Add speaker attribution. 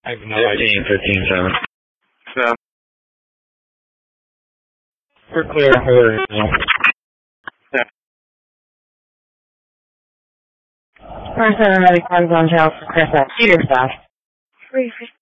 Speaker 1: I have no idea.
Speaker 2: 15, 7.
Speaker 3: So,
Speaker 1: We're clear for
Speaker 4: First, everybody comes on jail for Chris at Cedar Fest.